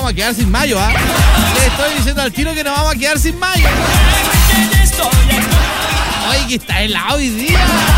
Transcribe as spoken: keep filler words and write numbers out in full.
vamos a quedar sin mayo, ¿ah? Le estoy diciendo al tiro que nos vamos a quedar sin mayo. Oye, que está helado hoy día.